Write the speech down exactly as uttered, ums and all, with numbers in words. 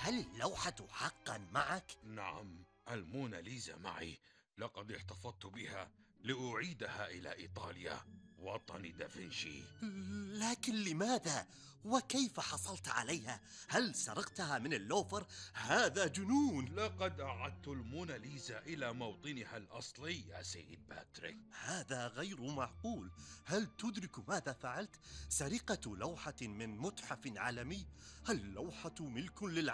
هل اللوحة حقا معك؟ نعم، الموناليزا معي. لقد احتفظت بها لأعيدها إلى إيطاليا، وطن دافنشي. لكن لماذا؟ وكيف حصلت عليها؟ هل سرقتها من اللوفر؟ هذا جنون. لقد أعدت الموناليزا إلى موطنها الأصلي يا سيد باتريك. هذا غير معقول. هل تدرك ماذا فعلت؟ سرقة لوحة من متحف عالمي. اللوحة ملك للعالم.